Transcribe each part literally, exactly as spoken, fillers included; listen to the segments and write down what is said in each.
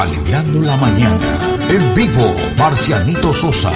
Alegrando la mañana. En vivo, Marcianito Sosa.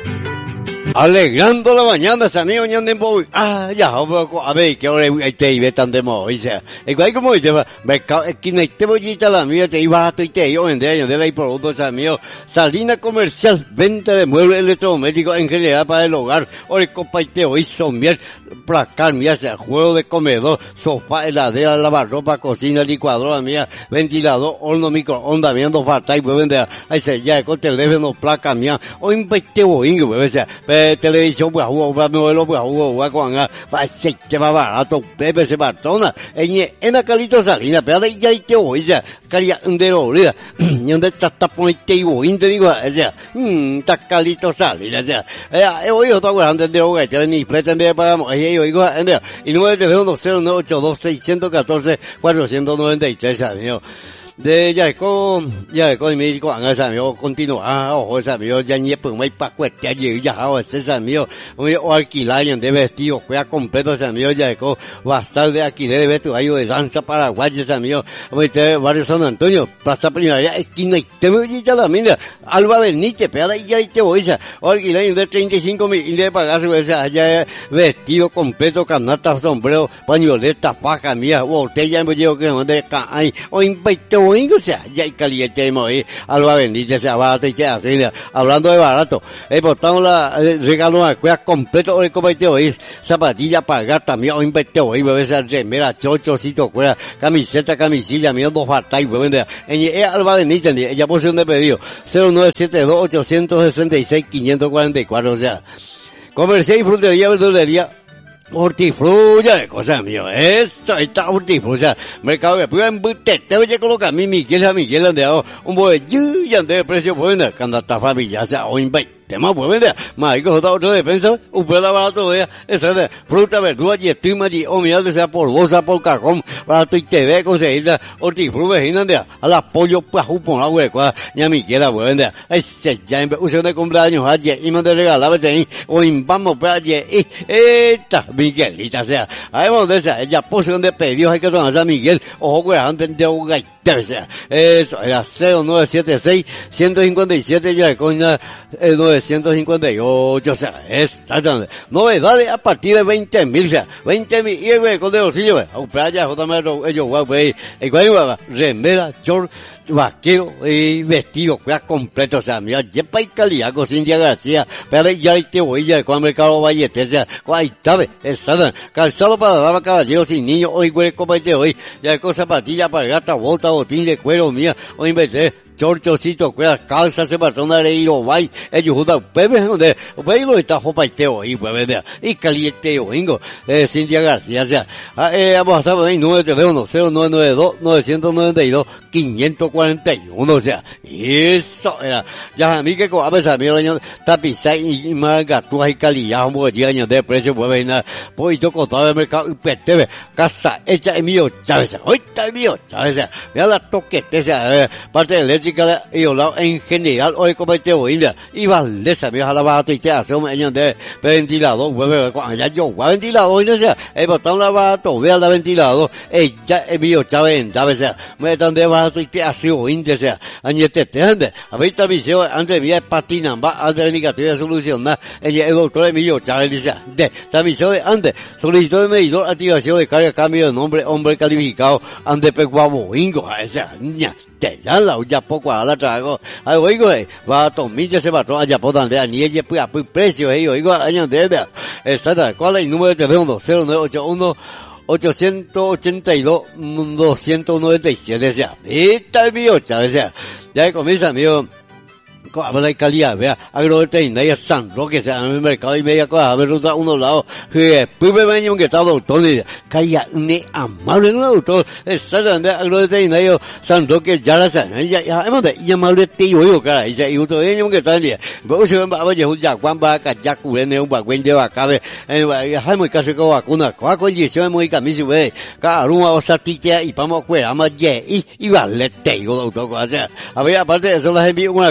Alegrando la mañana, Sanio Ñandembo. Ah, ya, a ver, que ahora hay te iba tan de mo, dice. Igual como dice, mercado, esquina, te voy a la mía, te iba a tu y te yo en de ahí por otro, Sanio. Salina comercial, venta de muebles electrodomésticos en general para el hogar. Ahora copa y te hoy son miel, placar, mía, sea juego de comedor, sofá, heladera, lavarropa, cocina, licuadora mía, ventilador, horno, microondas, mía, dos falta y pueden vender. Ahí se ya, con teléfono, placa mía, o en te voy, pues, sea, televisión pues jugo para modelo pues jugo va con a va se que va barato pepe se batona en en la calito salina pero ya y te voy ya caría de olida y donde está ponete y voy te digo o sea mm ta calito salina o sea eh hoy yo estoy hablando de hoy que ni pretende para ahí yo digo y número de teléfono cero nueve ocho dos seis uno cuatro cuatro nueve tres amigo de ya con ya con mi con esa mío continúa o esa mío ya ni pues muy pa cuesta ya ya o esa mío o alquilar de vestido juega completo esa mío ya con basal de aquí de vestuario de danza paraguaya esa mío este barrio San Antonio plaza Primavera esquina y te voy ya la mina Alba Benítez pero ya te voy a alquilar de treinta y cinco mil y de pagarse esa allá vestido completo canasta sombrero pañoleta faja mía botella me llevo que no de cae o invito o sea, ya hay caliente de morir, Alba Benítez, se barato y queda así, hablando de barato, eh, portamos la, eh, regalo de cuerdas completo, el comité hoy, zapatilla para gato, también, o invité hoy, bebé, esa remera, chochocito, cuerda, camiseta, camisilla, mío, dos falta y bebé, en Alba Benítez, ella posee un de pedido, cero nueve siete dos ocho seis seis cinco cuatro cuatro, o sea, comercial y frutería, verdulería, hortifruya de cosas mío, eso está hortifruya, mercado de pura en bute, te voy a colocar mi Miguel a Miguel donde hago un buen ya de precio bueno, cuando está familia, sea, o invite. Tema pues vender, más que otra otra defensa, un pedazo barato de esa de fruta, verdura y estima y o mira de sea por bolsa, por cajón, barato y te ve conseguir hortifruta vecinas de a las pollo pues por la hueca, ya mi quiera pues vender, ese ya en uso de cumpleaños ayer y me de regalar vete o vamos para ayer y esta Miguelita sea, ahí vamos de esa, ella posee de pedidos hay que tomar a Miguel, ojo que antes de un gaiter sea, eso era cero nueve siete seis uno cinco siete ya con el novecientos cincuenta y ocho, o sea, exactamente. Novedades a partir de veinte mil, o sea, veinte mil, y güey, con de bolsillo, güey, a playa, J M, ellos, güey, güey, y güey, remera, short, vaquero, y vestido, güey, completo, o sea, mira, yepa y calidad, con Cintia García, pero ya hay que voy, ya, con Mercado Vallete, o sea, ahí está, exactamente, calzado para dama, caballeros y niños, hoy, güey, compete hoy, ya con zapatilla para gata, bota, botín de cuero, mía, hoy inventé, chorchocito, cuerdas, calzas, se patrona de ir vai, ellos judan, bebé, donde, bebé, está jopaiteo ahí, pues, vea, y caliente, oingo, eh, Cintia García, o sea, eh, vamos a saber, ahí, número de teléfono, cero nueve nueve dos, nueve nueve dos, cinco cuatro uno, o sea, eso era, ya a mí que, a veces, a mí, año, tapiza y margatúas y calidad, como que llegan de precio, pues, venga, pues, yo contaba el mercado, y petebe, casa hecha en mío, Chávez, hoy está el mío, Chávez, mira la toquete, o sea, parte de leche, y hablado en general hoy como te voy y Valdesa me a la baja y te hace un año de ventilador hueve cuando ya yo voy a ventilador y no sé el botón la baja vea la ventilador ella es mío Chávez en Chávez me están de baja y te hace un índice sea añete te ande a ver esta visión antes mía patina va antes de negativa de solucionar ella el doctor de mío Chávez dice de esta visión de antes solicitó de medidor activación de carga cambio de nombre hombre calificado ande peguabo ingo a esa niña te ya la ya poco a la trago ay oigo va tomilla se va a ya por donde ni ella pues a precio eh oigo año de exacto cuál es el número de teléfono cero nueve ocho uno ochocientos ochenta y dos doscientos noventa y siete sea esta es mío Chávez sea ya comienza mío habla de calidad, vea, agroveterinaria San Roque, sea, en el mercado y media cosa, a ver, ruta uno lado, que, pues me venía un que está doctor, y calidad, ne, amable, no, doctor, exactamente, agroveterinario San Roque, ya la saben, ya, ya, y amable tío, yo, cara, y se, y otro día, un que está en día, pero si ven, va, un yacuán, va, ya, cubre, un bagüen de vacabe, hay muy casi con vacuna, con condición, muy camisa, ve, cada uno, o sea, titia, y vamos a cuidar, más, ye, y, y vale, tío, doctor, o sea, a ver, aparte de eso, las envío una cueva,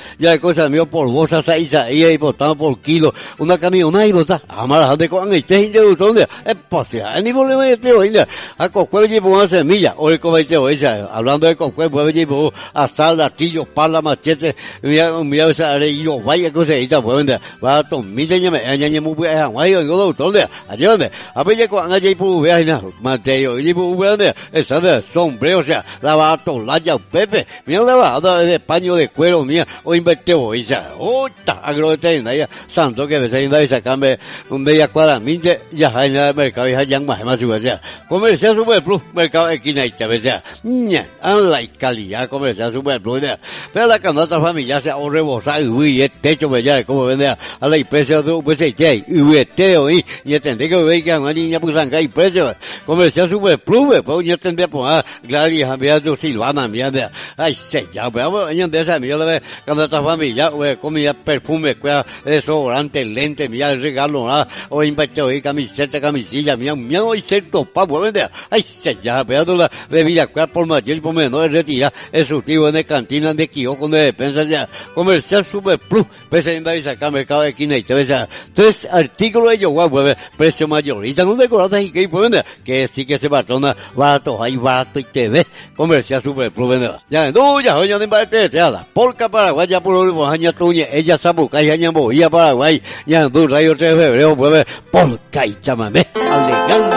ya de cosas mío por bolsa seis ahí y botado por kilo, una camioneta y bota, amara de con este gente donde es posible, ni problema de este hoy, a cocuel llevo una semilla, hoy como este hoy, hablando de cocuel, pues llevo asal, artillo, pala, machete, mira, mira esa reído, vaya cosa ahí está, pues va a tomar, ya me, ya me muy bien, guay, yo lo donde, allí donde, a ver ya con allí por ver, Mateo, y por ver, esa de sombrero, o sea, la va a tolar ya, Pepe, mira la va de paño de cuero, mía, o invertió hoy, ya, oh, ta, agroteína, ya, santo que me se inda y sacarme un media cuadra, minte, ya hay en el mercado, ya hay más, más, o sea, comercial super plus, mercado esquina y te ve, sea, ña, an la calidad comercial super plus, pero la canasta familiar se ahorre rebosar, y el techo, me ya, como vende a la impresión de un pues, y este hoy, y entendé que veis que a una niña pues acá y precio, comercial super plus, pues, yo tendría pues, Gladys, a mí, a Silvana, mía, ay, se ya, pero, yo de esa, mía, la canasta familiar, comida, perfume, desodorante, lente, mía, regalo, o invertido y camiseta, camisilla, mía, mía, hoy cierto, pa, pues, vende, ay, se ya, pero la bebida, por mayor y por menor, retira, es surtido en cantina de kiosco de despensa, ya, comercial super plus, pese en David acá, mercado de esquina y te ves, tres artículos de yoga, pues, precio mayorita, no decoradas y que, pues, vende, que sí que se patrona, barato, ahí barato y te ves, comercial super plus, vende, ya, no, ya, ya, no, te te ala, polca Paraguay, ya por lo año tuñe, ella sabuca y aña boía Paraguay, ya, dos rayos tres de febrero, pues, polca y chamame, alegando.